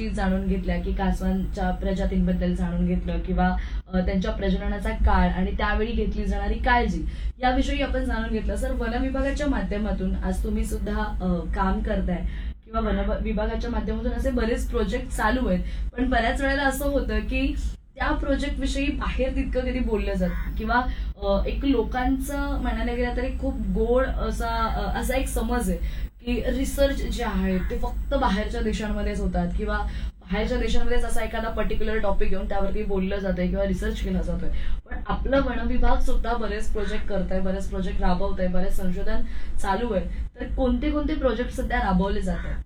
गोष्टी जाणून घेतल्या, की कासवांच्या प्रजातींबद्दल जाणून घेतलं किंवा त्यांच्या प्रजननाचा काळ आणि त्यावेळी घेतली जाणारी काळजी याविषयी आपण जाणून घेतलं. सर, वन विभागाच्या माध्यमातून आज तुम्ही सुद्धा काम करताय किंवा वन विभागाच्या माध्यमातून असे बरेच प्रोजेक्ट चालू आहेत, पण बऱ्याच वेळेला असं होतं की त्या प्रोजेक्ट विषयी बाहेर तितकं कधी बोललं जात किंवा एक लोकांचं म्हणायला गेलं तर एक खूप गोड असा एक समज आहे की रिसर्च जे आहे ते फक्त बाहेरच्या देशांमध्येच होतात किंवा बाहेरच्या देशांमध्येच असा एखादा पर्टिक्युलर टॉपिक घेऊन त्यावरती बोललं जातंय किंवा रिसर्च केला जातोय. पण आपलं वन विभाग सुद्धा बरेच प्रोजेक्ट करताय, बरेच प्रोजेक्ट राबवत आहे, बरेच संशोधन चालू आहे. तर कोणते कोणते प्रोजेक्ट सध्या राबवले जात आहेत?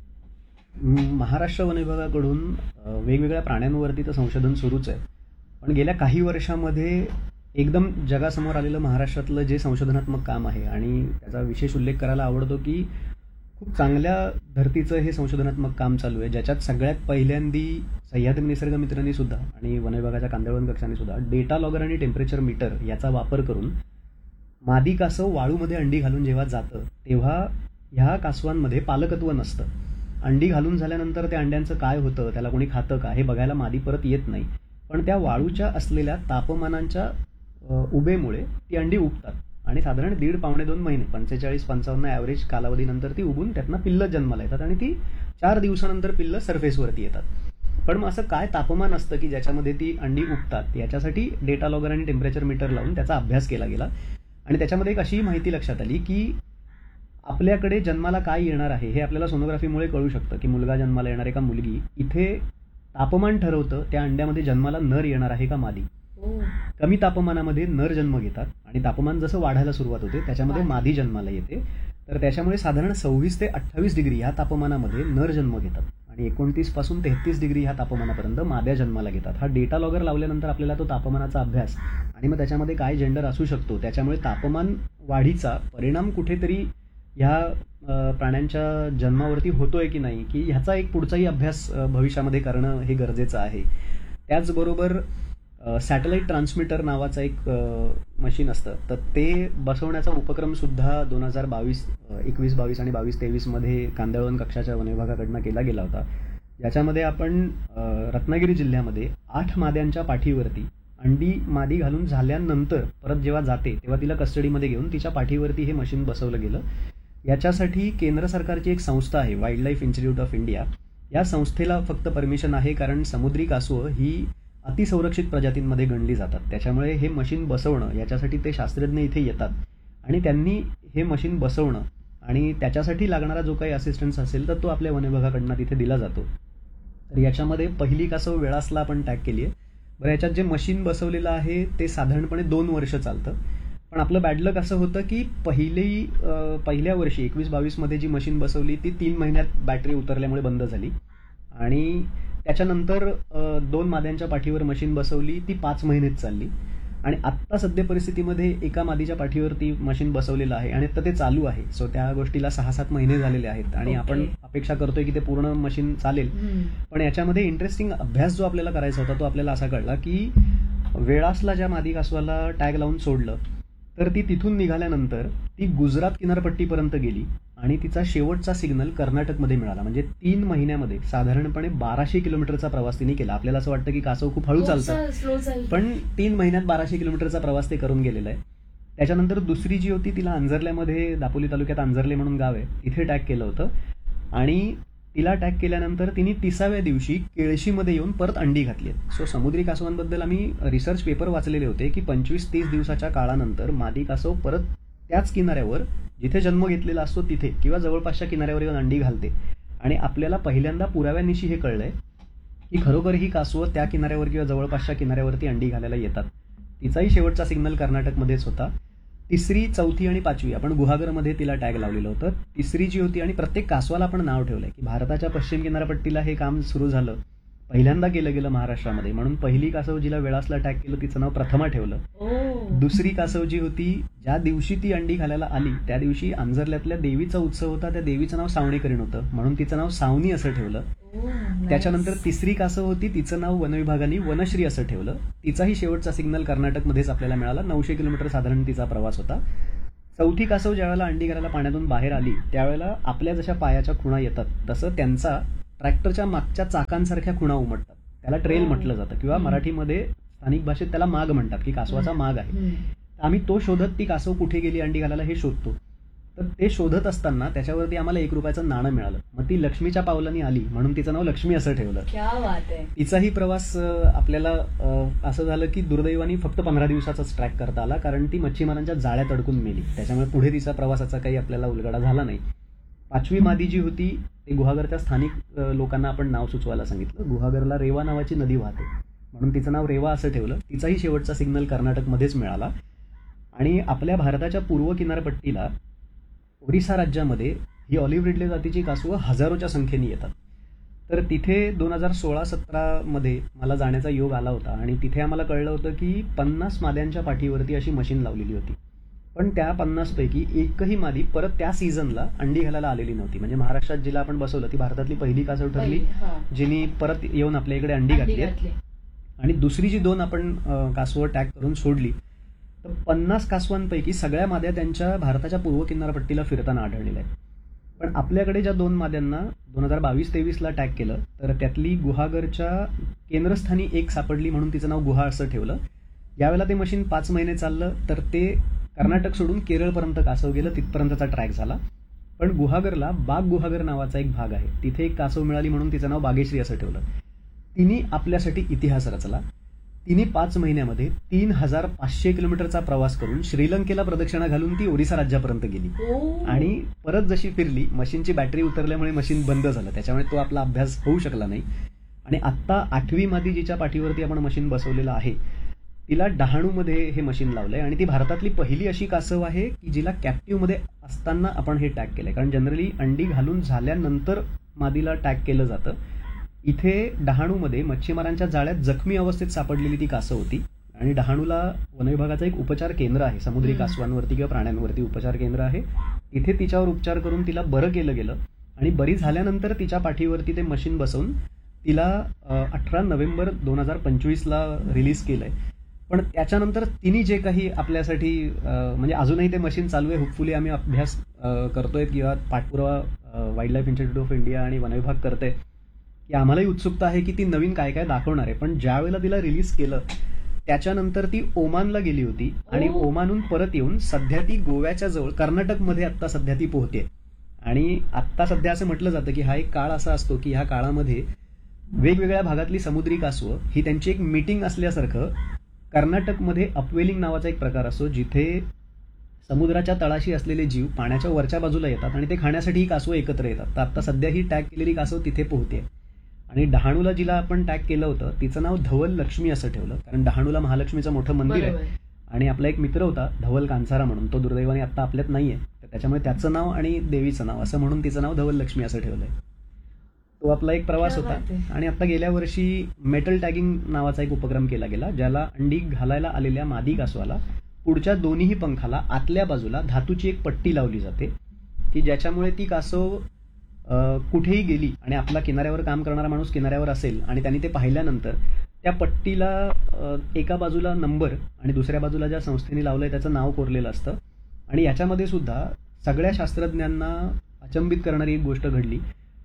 महाराष्ट्र वन विभागाकडून वेगवेगळ्या प्राण्यांवरती तर संशोधन सुरूच आहे, पण गेल्या काही वर्षामध्ये एकदम जगासमोर आलेलं महाराष्ट्रातलं जे संशोधनात्मक काम आहे आणि त्याचा विशेष उल्लेख करायला आवडतो की खूप चांगल्या धर्तीचं हे संशोधनात्मक काम चालू आहे, ज्याच्यात सगळ्यात पहिल्यांदी सह्याद्री निसर्ग मित्रांनी सुद्धा आणि वन विभागाच्या कांदळवन कक्षाने सुद्धा डेटा लॉगर आणि टेम्परेचर मीटर याचा वापर करून मादी कासव वाळूमध्ये अंडी घालून जेव्हा जातं तेव्हा ह्या कासवांमध्ये पालकत्व नसतं. अंडी घालून झाल्यानंतर त्या अंड्यांचं काय होतं, त्याला कोणी खातं का हे बघायला मादी परत येत नाही, पण त्या वाळूच्या असलेल्या तापमानांच्या उबेमुळे ती अंडी उबतात आणि साधारण 1.5-2 महिने 45-55 ॲव्हरेज कालावधीनंतर ती उबून त्यातनं पिल्लं जन्माला येतात आणि ती 4 दिवसानंतर पिल्लं सरफेसवरती येतात. पण मग असं काय तापमान असतं की ज्याच्यामध्ये ती अंडी उबतात, याच्यासाठी डेटा लॉगर आणि टेम्परेचर मीटर लावून त्याचा अभ्यास केला गेला आणि त्याच्यामध्ये एक अशी माहिती लक्षात आली की आपल्याकडे जन्माला काय येणार आहे हे आपल्याला सोनोग्राफीमुळे कळू शकतं की मुलगा जन्माला येणार आहे का मुलगी. इथे तापमान ठरवतं त्या अंड्यामध्ये जन्माला नर येणार आहे का मादी. कमी तापमानामध्ये नर जन्म घेतात आणि तापमान जसं वाढायला सुरुवात होते त्याच्यामध्ये मादी जन्माला येते. तर त्याच्यामुळे साधारण 26 ते 28 डिग्री ह्या तापमानामध्ये नर जन्म घेतात आणि 29 पासून 33 डिग्री ह्या तापमानापर्यंत माद्या जन्माला घेतात. हा डेटा लॉगर लावल्यानंतर आपल्याला तो तापमानाचा अभ्यास आणि मग त्याच्यामध्ये काय जेंडर असू शकतो, त्याच्यामुळे तापमान वाढीचा परिणाम कुठेतरी ह्या प्राण्यांच्या जन्मावरती होतोय की नाही की ह्याचा एक पुढचाही अभ्यास भविष्यामध्ये करणं हे गरजेचं आहे. त्याचबरोबर सॅटेलाईट ट्रान्समीटर नावाचं एक मशीन असतं, तर ते बसवण्याचा उपक्रम सुद्धा 2021-22 आणि 22-23 मध्ये कांदळवन कक्षाच्या वन विभागाकडनं केला गेला होता, ज्याच्यामध्ये आपण रत्नागिरी जिल्ह्यामध्ये 8 माद्यांच्या पाठीवरती अंडी मादी घालून झाल्यानंतर परत जेव्हा जाते तेव्हा तिला कस्टडीमध्ये घेऊन तिच्या पाठीवरती हे मशीन बसवलं गेलं. याच्यासाठी केंद्र सरकारची एक संस्था आहे, wild life institute of India. या संस्थेला फक्त परमिशन आहे कारण समुद्री कासवं ही अतिसंरक्षित प्रजातींमध्ये गणली जातात, त्याच्यामुळे हे मशीन बसवणं याच्यासाठी ते शास्त्रज्ञ इथे येतात आणि त्यांनी हे मशीन बसवणं आणि त्याच्यासाठी लागणारा जो काही असिस्टन्स असेल तर तो आपल्या वन विभागाकडनं तिथे दिला जातो. तर याच्यामध्ये पहिली कासव वेळासला आपण टॅग केली आहे. बरं, याच्यात जे मशीन बसवलेलं आहे ते साधारणपणे 2 वर्ष चालतं, पण आपलं बॅडलक असं होतं की पहिल्या वर्षी 21-22 मध्ये जी मशीन बसवली ती 3 महिन्यात बॅटरी उतरल्यामुळे बंद झाली आणि त्याच्यानंतर 2 माद्यांच्या पाठीवर मशीन बसवली, ती 5 महिनेच चालली आणि आत्ता सध्या परिस्थितीमध्ये एका मादीच्या पाठीवरती मशीन बसवलेलं आहे आणि आता ते चालू आहे. सो त्या गोष्टीला 6-7 महिने झालेले आहेत आणि आपण अपेक्षा करतोय की ते पूर्ण मशीन चालेल. पण याच्यामध्ये इंटरेस्टिंग अभ्यास जो आपल्याला करायचा होता तो आपल्याला असा कळला की वेळासला ज्या मादी कासवाला टॅग लावून सोडलं तर ती तिथून निघाल्यानंतर ती गुजरात किनारपट्टीपर्यंत गेली आणि तिचा शेवटचा सिग्नल कर्नाटकमध्ये मिळाला. म्हणजे 3 महिन्यामध्ये साधारणपणे 1200 किलोमीटरचा प्रवास तिने केला. आपल्याला असं वाटतं की कासव खूप हळू चालतात, पण 3 महिन्यात 1200 किलोमीटरचा प्रवास ते करून गेलेला आहे. त्याच्यानंतर दुसरी जी होती तिला अंजर्ल्यामध्ये, दापोली तालुक्यात अंजर्ले म्हणून गाव आहे, तिथे टॅग केलं होतं आणि तिला टॅग केल्यानंतर तिने 30व्या दिवशी केळशीमध्ये येऊन परत अंडी घातली आहेत. सो समुद्री कासवांबद्दल आम्ही रिसर्च पेपर वाचलेले होते की 25-30 दिवसाच्या काळानंतर मादी कासव परत त्याच किनाऱ्यावर जिथे जन्म घेतलेला असतो तिथे किंवा जवळपासच्या किनाऱ्यावर येऊन अंडी घालते आणि आपल्याला पहिल्यांदा पुराव्यानिशी हे कळलंय की खरोखर ही कासवं त्या किनाऱ्यावर किंवा जवळपासच्या किनाऱ्यावरती अंडी घालायला येतात. तिचाही शेवटचा सिग्नल कर्नाटकमध्येच होता. 3री, 4थी आणि 5वी आपण गुहागरमध्ये तिला टॅग लावलेलं होतं. 3री जी होती आणि प्रत्येक कासवाला आपण नाव ठेवलंय की भारताच्या पश्चिम किनारपट्टीला हे काम सुरू झालं, पहिल्यांदा केलं गेलं महाराष्ट्रामध्ये, म्हणून पहिली कासव जिला वेळासला टॅग केलं तिचं नाव प्रथमा ठेवलं. दुसरी कासव जी होती ज्या दिवशी ती अंडी घालायला आली त्या दिवशी अंजर्ल्यातल्या देवीचा उत्सव होता, त्या देवीचं नाव सावणीकरीण होतं म्हणून तिचं नाव सावनी असं ठेवलं. त्याच्यानंतर 3री कासव होती, तिचं नाव वन विभागाने वनश्री असं ठेवलं. तिचाही शेवटचा सिग्नल कर्नाटकमध्येच आपल्याला मिळाला. 900 किलोमीटर साधारण तिचा प्रवास होता. 4थी कासव ज्यावेळेला अंडी घालायला पाण्यातून बाहेर आली त्यावेळेला आपल्या जशा पायाच्या खुणा येतात तसं त्यांचा ट्रॅक्टरच्या मागच्या चाकांसारख्या खुणा उमटतात, त्याला ट्रेल हो. म्हटलं जातं किंवा मराठीमध्ये स्थानिक भाषेत त्याला माग म्हणतात, की कासवाचा माग आहे. आम्ही तो शोधत ती कासव कुठे गेली अंडी घालायला हे शोधतो. तर ते शोधत असताना त्याच्यावरती आम्हाला 1 रुपयाचं नाणं मिळालं. मग ती लक्ष्मीच्या पावलांनी आली म्हणून तिचं नाव लक्ष्मी असं ठेवलं. क्या बात आहे. तिचाही प्रवास आपल्याला असं झालं की दुर्दैवाने फक्त 15 दिवसाचाच ट्रॅक करता आला, कारण ती मच्छीमारांच्या जाळ्यात अडकून मेली. त्याच्यामुळे पुढे तिचा प्रवासाचा काही आपल्याला उलगडा झाला नाही. 5वी मादी जी होती ते गुहागरच्या स्थानिक लोकांना आपण नाव सुचवायला सांगितलं. गुहागरला रेवा नावाची नदी वाहते म्हणून तिचं नाव रेवा असं ठेवलं. तिचाही शेवटचा सिग्नल कर्नाटकमध्येच मिळाला. आणि आपल्या भारताच्या पूर्व किनारपट्टीला ओरिसा राज्यामध्ये ही ऑलिव्ह रिडले जातीची कासवं हजारोच्या संख्येने येतात. तर तिथे 2016-17 मध्ये मला जाण्याचा योग आला होता आणि तिथे आम्हाला कळलं होतं की 50 माद्यांच्या पाठीवरती अशी मशीन लावलेली होती. पण त्या 50 पैकी एकही मादी परत त्या सीझनला अंडी घालायला आलेली नव्हती. म्हणजे महाराष्ट्रात जिला आपण बसवलं ती भारतातली पहिली कासव ठरली जिने परत येऊन आपल्या इकडे अंडी घातली. आणि दुसरी जी 2 आपण कासवं टॅग करून सोडली तर 50 कासवांपैकी सगळ्या माद्या त्यांच्या भारताच्या पूर्व किनारपट्टीला फिरताना आढळलेल्या आहेत. पण आपल्याकडे ज्या 2 माद्यांना 2022-23ला टॅग केलं तर त्यातली गुहागरच्या केंद्रस्थानी एक सापडली म्हणून तिचं नाव गुहा असं ठेवलं. यावेळेला ते मशीन 5 महिने चाललं तर ते कर्नाटक सोडून केरळपर्यंत कासव गेलं, तिथपर्यंतचा ट्रॅक झाला. पण गुहागरला बाग गुहागर नावाचा एक भाग आहे, तिथे एक कासव मिळाली म्हणून तिचं नाव बागेश्री असं ठेवलं. तिने आपल्यासाठी इतिहास रचला. तिने 5 महिन्यामध्ये 3500 किलोमीटरचा प्रवास करून श्रीलंकेला प्रदक्षिणा घालून ती ओरिसा राज्यापर्यंत गेली. आणि परत जशी फिरली मशीनची बॅटरी उतरल्यामुळे मशीन बंद झालं, त्याच्यामुळे तो आपला अभ्यास होऊ शकला नाही. आणि आत्ता 8वी मादी जिच्या पाठीवरती आपण मशीन बसवलेलं आहे तिला डहाणूमध्ये हे मशीन लावलंय. आणि ती भारतातली पहिली अशी कासव आहे की जिला कॅप्टिव्हमध्ये असताना आपण हे टॅग केलंय, कारण जनरली अंडी घालून झाल्यानंतर मादीला टॅग केलं जातं. इथे डहाणूमध्ये मच्छीमारांच्या जाळ्यात जखमी अवस्थेत सापडलेली ती कासव होती. आणि डहाणूला वनविभागाचं एक उपचार केंद्र आहे, समुद्री कासवांवरती किंवा प्राण्यांवरती उपचार केंद्र आहे. तिथे तिच्यावर उपचार करून तिला बरं केलं गेलं. आणि बरी झाल्यानंतर तिच्या पाठीवरती ते मशीन बसवून तिला 18 नोव्हेंबर 2025ला रिलीज केलंय. पण त्याच्यानंतर तिने जे काही आपल्यासाठी म्हणजे अजूनही ते मशीन चालू आहे, होपफुली आम्ही अभ्यास करतोय किंवा पाठपुरावा wild life institute of India आणि वनविभाग करते की आम्हालाही उत्सुकता आहे की ती नवीन काय काय दाखवणार आहे. पण ज्या वेळेला तिला रिलीज केलं त्याच्यानंतर ती ओमानला गेली होती आणि ओमानहून परत येऊन सध्या ती गोव्याच्या जवळ कर्नाटकमध्ये आत्ता सध्या ती पोहते. आणि आत्ता सध्या असं म्हटलं जातं की हा एक काळ असा असतो की ह्या काळामध्ये वेगवेगळ्या भागातली समुद्री कासवं ही त्यांची एक मीटिंग असल्यासारखं कर्नाटकमध्ये अपवेलिंग नावाचा एक प्रकार असतो, जिथे समुद्राच्या तळाशी असलेले जीव पाण्याच्या वरच्या बाजूला येतात आणि ते खाण्यासाठी ही कासवं एकत्र येतात. तर आता सध्या ही टॅग केलेली कासव तिथे पोहते. आणि डहाणूला जिला आपण टॅग केलं होतं तिचं नाव धवल लक्ष्मी असं ठेवलं, कारण डहाणूला महालक्ष्मीचं मोठं मंदिर आहे. आणि आपला एक मित्र होता धवल कांसारा म्हणून, तो दुर्दैवाने आता आपल्यात नाहीये, तर त्याच्यामुळे त्याचं नाव आणि देवीचं नाव असं म्हणून तिचं नाव धवल लक्ष्मी असं ठेवलंय. तो आपला एक प्रवास होता. आणि आता गेल्या वर्षी मेटल टॅगिंग नावाचा एक उपक्रम केला गेला, ज्याला अंडी घालायला आलेल्या मादी कासवाला पुढच्या दोन्हीही पंखाला आतल्या बाजूला धातूची एक पट्टी लावली जाते की ज्याच्यामुळे ती कासव कुठेही गेली आणि आपला किनाऱ्यावर काम करणारा माणूस किनाऱ्यावर असेल आणि त्यांनी ते पाहिल्यानंतर त्या पट्टीला एका बाजूला नंबर आणि दुसऱ्या बाजूला ज्या संस्थेने लावलंय त्याचं नाव कोरलेलं असतं. आणि याच्यामध्ये सुद्धा सगळ्या शास्त्रज्ञांना अचंबित करणारी एक गोष्ट घडली.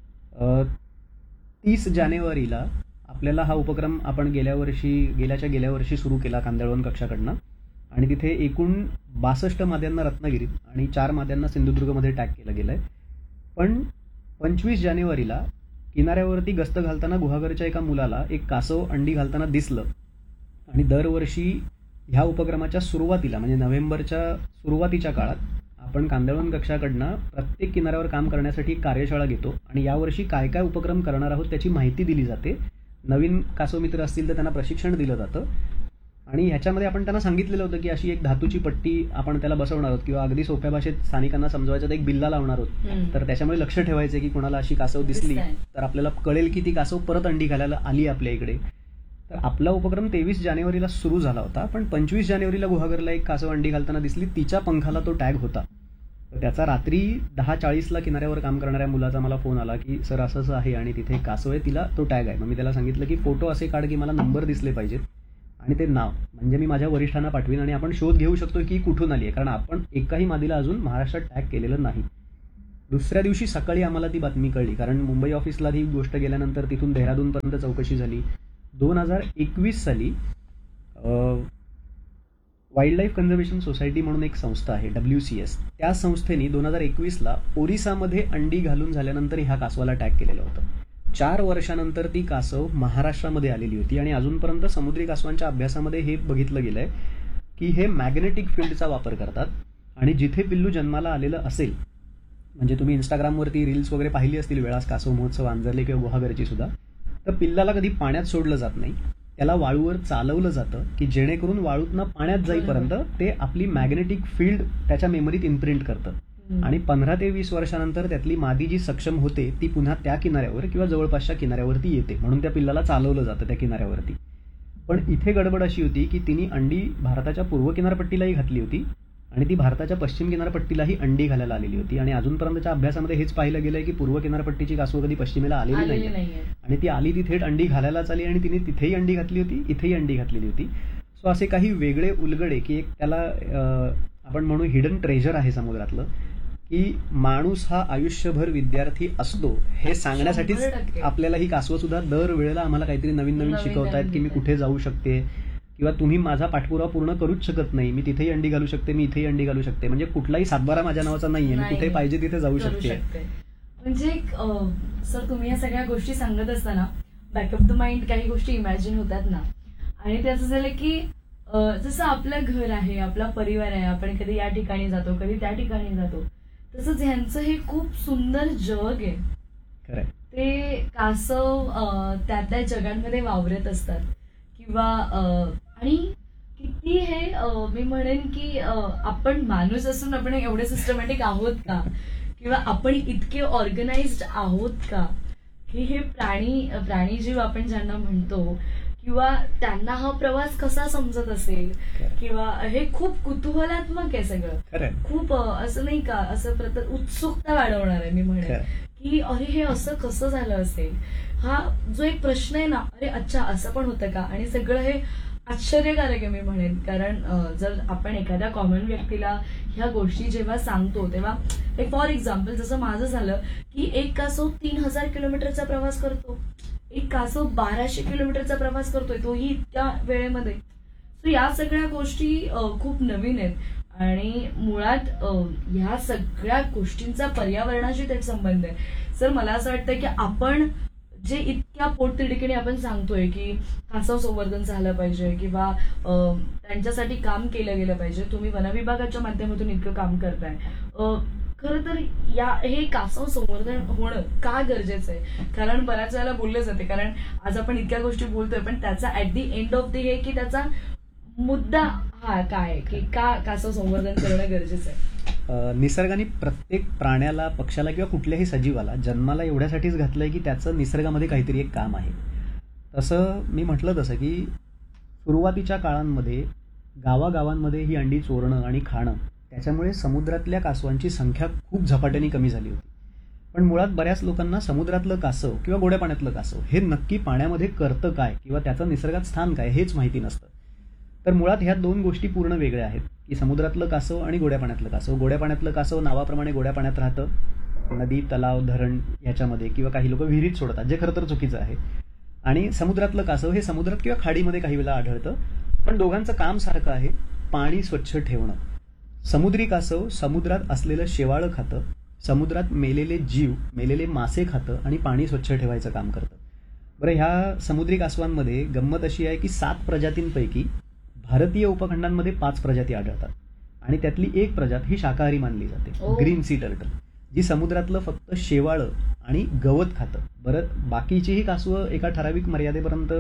30 जानेवारीला आपल्याला हा उपक्रम आपण गेल्या वर्षी सुरू केला कांदळवन कक्षाकडनं. आणि तिथे एकूण 62 माद्यांना रत्नागिरीत आणि 4 माद्यांना सिंधुदुर्गमध्ये टॅग केलं गेलंय. पण 25 जानेवारीला किनाऱ्यावरती गस्त घालताना गुहागरच्या एका मुलाला एक कासव अंडी घालताना दिसलं. आणि दरवर्षी ह्या उपक्रमाच्या सुरुवातीला म्हणजे नोव्हेंबरच्या सुरुवातीच्या काळात आपण कांदळवन कक्षाकडनं प्रत्येक किनाऱ्यावर काम करण्यासाठी कार्यशाळा घेतो आणि यावर्षी काय काय उपक्रम करणार आहोत त्याची माहिती दिली जाते. नवीन कासव मित्र असतील तर त्यांना प्रशिक्षण दिलं जातं. आणि ह्याच्यामध्ये आपण त्यांना सांगितलेलं होतं की अशी एक धातूची पट्टी आपण त्याला बसवणार आहोत किंवा अगदी सोप्या भाषेत स्थानिकांना समजवायचं तर एक बिल्ला लावणार आहोत. तर त्याच्यामुळे लक्ष ठेवायचं की कोणाला अशी कासव दिसली तर आपल्याला कळेल की ती कासव परत अंडी घालायला आली आपल्या इकडे. तर आपला उपक्रम 23 जानेवारीला सुरू झाला होता. पण 25 जानेवारीला गुहागरला एक कासव अंडी घालताना दिसली, तिच्या पंखाला तो टॅग होता. तर त्याचा रात्री 10:40ला किनाऱ्यावर काम करणाऱ्या मुलाचा मला फोन आला की सर असं असं आहे आणि तिथे कासव आहे, तिला तो टॅग आहे. मग मी त्याला सांगितलं की फोटो असे काढ की मला नंबर दिसले पाहिजेत आणि ते नाव, म्हणजे मी माझ्या वरिष्ठांना पाठवीन आणि आपण शोध घेऊ शकतो की कुठून आली आहे, कारण आपण एकाही मादीला अजून महाराष्ट्रात टॅग केलेलं नाही. दुसऱ्या दिवशी सकाळी आम्हाला ती बातमी कळली, कारण मुंबई ऑफिसला ही गोष्ट गेल्यानंतर तिथून देहरादूनपर्यंत चौकशी झाली. 2021 साली वाईल्ड लाईफ कन्झर्वेशन सोसायटी म्हणून एक संस्था आहे, WCS, त्या संस्थेने 2021ला ओरिसामध्ये अंडी घालून झाल्यानंतर ह्या कासवाला टॅग केलेलं होतं. 4 वर्षानंतर ती कासव महाराष्ट्रामध्ये आलेली होती आणि अजूनपर्यंत समुद्री कासवांच्या अभ्यासामध्ये हे बघितलं गेलंय की हे मॅग्नेटिक फील्डचा वापर करतात आणि जिथे पिल्लू जन्माला आलेलं असेल, म्हणजे तुम्ही इंस्टाग्रामवरती रील्स वगैरे पाहिली असतील, वेळास कासव महोत्सव, आंजर्ले किंवा गुहागरची सुद्धा, तर पिल्लाला कधी पाण्यात सोडलं जात नाही, त्याला वाळूवर चालवलं जातं की जेणेकरून वाळूतनं पाण्यात जाईपर्यंत ते आपली मॅग्नेटिक फील्ड त्याच्या मेमरीत इम्प्रिंट करतं आणि 15 ते 20 वर्षानंतर त्यातली मादी जी सक्षम होते ती पुन्हा त्या किनाऱ्यावर किंवा जवळपासच्या किनाऱ्यावरती येते, म्हणून त्या पिल्लाला चालवलं जातं त्या किनाऱ्यावरती. पण इथे गडबड अशी होती की तिने अंडी भारताच्या पूर्व किनारपट्टीलाही घातली होती आणि ती भारताच्या पश्चिम किनारपट्टीलाही अंडी घालायला आलेली होती आणि अजूनपर्यंतच्या अभ्यासामध्ये हेच पाहिलं गेलंय की पूर्व किनारपट्टीची कासव कधी पश्चिमेला आलेली नाही आणि ती आली ती थेट अंडी घालायलाच आली आणि तिने तिथेही अंडी घातली होती, इथेही अंडी घातलेली होती. सो असे काही वेगळे उलगडे की एक त्याला आपण म्हणू हिडन ट्रेजर आहे समुद्रातलं, की माणूस हा आयुष्यभर विद्यार्थी असतो हे सांगण्यासाठीच आपल्याला ही कासवं सुद्धा दर वेळेला आम्हाला काहीतरी नवीन नवीन शिकवतायत की मी कुठे जाऊ शकते किंवा तुम्ही माझा पाठपुरावा पूर्ण करूच शकत नाही, मी तिथेही अंडी घालू शकते, मी इथेही अंडी घालू शकते, म्हणजे कुठलाही सातबारा माझ्या नावाचा नाहीये, मी कुठे पाहिजे तिथे जाऊ शकते. म्हणजे सर तुम्ही या सगळ्या गोष्टी सांगत असताना बॅक ऑफ द माइंड काही गोष्टी इमॅजिन होतात ना, आणि त्याचं झालं की जसं आपलं घर आहे, आपला परिवार आहे, आपण कधी या ठिकाणी जातो, कधी त्या ठिकाणी जातो, तसंच ह्यांचं हे खूप सुंदर जग आहे. ते कासव त्या जगांमध्ये वावरत असतात किंवा आणि किती हे मी म्हणेन की आपण माणूस असून आपण एवढे सिस्टमॅटिक आहोत का, किंवा आपण इतके ऑर्गनाइज्ड आहोत का की हे प्राणीजीव आपण ज्यांना म्हणतो किंवा त्यांना हा प्रवास कसा समजत असेल, किंवा हे खूप कुतूहलात्मक आहे सगळं, खूप असं नाही का, असं उत्सुकता वाढवणार आहे मी म्हणेन की अरे हे असं कसं झालं असेल, हा जो एक प्रश्न आहे ना, अरे अच्छा असं पण होतं का, आणि सगळं हे आश्चर्यकारक आहे मी म्हणेन. कारण जर आपण एखाद्या कॉमन व्यक्तीला ह्या गोष्टी जेव्हा सांगतो तेव्हा, एक फॉर एक्झाम्पल जसं माझं झालं की एक कासव 3000 किलोमीटरचा प्रवास करतो, एक कासव 1200 किलोमीटरचा प्रवास करतोय, तोही इतक्या वेळेमध्ये. सो या सगळ्या गोष्टी खूप नवीन आहेत आणि मुळात ह्या सगळ्या गोष्टींचा पर्यावरणाशी थेट संबंध आहे. सर मला असं वाटतं की आपण जे इतक्या पोटतिडकीने आपण सांगतोय की कासव संवर्धन झालं पाहिजे किंवा त्यांच्यासाठी काम केलं गेलं पाहिजे, तुम्ही वनविभागाच्या माध्यमातून इतकं काम करताय, खरं तर हे कासव संवर्धन होणं का गरजेचं आहे? कारण बऱ्याच वेळेला बोललं जाते, कारण आज आपण इतक्या गोष्टी बोलतोय पण त्याचा at the end of the हे की त्याचा मुद्दा हा काय की का कासव संवर्धन करणं गरजेचं आहे? निसर्गाने प्रत्येक प्राण्याला, पक्षाला किंवा कुठल्याही सजीवाला जन्माला एवढ्यासाठीच घातलंय की त्याचं निसर्गामध्ये काहीतरी एक काम आहे. तसं मी म्हटलं तसं की सुरुवातीच्या काळांमध्ये गावागावांमध्ये ही अंडी चोरणं आणि खाणं, त्याच्यामुळे समुद्रातल्या कासवांची संख्या खूप झपाट्याने कमी झाली होती. पण मुळात बऱ्याच लोकांना समुद्रातलं कासव किंवा गोड्या पाण्यातलं कासव हे नक्की पाण्यामध्ये करतं काय किंवा त्याचं निसर्गात स्थान काय हेच माहिती नसतं. तर मुळात ह्या दोन गोष्टी पूर्ण वेगळ्या आहेत की समुद्रातलं कासव आणि गोड्या पाण्यातलं कासव. गोड्या पाण्यातलं कासव नावाप्रमाणे गोड्या पाण्यात राहतं, नदी, तलाव, धरण ह्याच्यामध्ये, किंवा काही लोक विहिरीत सोडतात, जे खरं तर चुकीचं आहे. आणि समुद्रातलं कासव हे समुद्रात किंवा खाडीमध्ये काही वेळेला आढळतं, पण दोघांचं काम सारखं आहे, पाणी स्वच्छ ठेवणं. समुद्री कासव समुद्रात असलेलं शेवाळं खातं, समुद्रात मेलेले जीव, मेलेले मासे खातं आणि पाणी स्वच्छ ठेवायचं काम करतं. बरं, ह्या समुद्री कासवांमध्ये गंमत अशी आहे की 7 प्रजातींपैकी भारतीय उपखंडांमध्ये 5 प्रजाती आढळतात आणि त्यातली एक प्रजात ही शाकाहारी मानली जाते, ग्रीन सी टर्टल, जी समुद्रातलं फक्त शेवाळं आणि गवत खातं. बरं, बाकीचीही कासवं एका ठराविक मर्यादेपर्यंत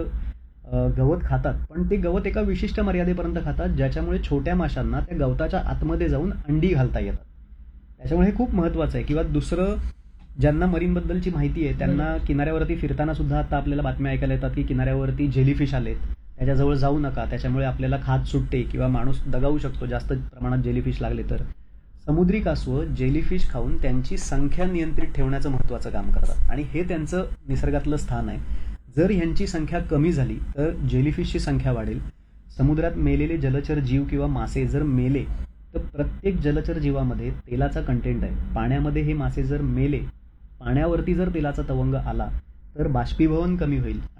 गवत खातात, पण ते गवत एका विशिष्ट मर्यादेपर्यंत खातात, ज्याच्यामुळे छोट्या माशांना त्या गवताच्या आतमध्ये जाऊन अंडी घालता येतात. त्याच्यामुळे हे खूप महत्वाचं आहे. किंवा दुसरं, ज्यांना मरीनबद्दलची माहिती आहे त्यांना किनाऱ्यावरती फिरताना सुद्धा आता आपल्याला बातम्या ऐकायला येतात की किनाऱ्यावरती जेलीफिश आलेत, त्याच्याजवळ जाऊ नका, त्याच्यामुळे आपल्याला खाज सुटते किंवा माणूस दगावू शकतो जास्त प्रमाणात जेलीफिश लागले तर. समुद्री कासवं जेलीफिश खाऊन त्यांची संख्या नियंत्रित ठेवण्याचं महत्त्वाचं काम करतात आणि हे त्यांचं निसर्गातलं स्थान आहे. जर ह्यांची संख्या कमी झाली तर जेलीफिशची संख्या वाढेल, समुद्रात मेलेले जलचर जीव किंवा मासे जर मेले तर प्रत्येक जलचर जीवामध्ये तेलाचा कंटेंट आहे. पाण्यामध्ये हे मासे जर मेले, पाण्यावरती जर तेलाचा तवंग आला तर बाष्पीभवन कमी होईल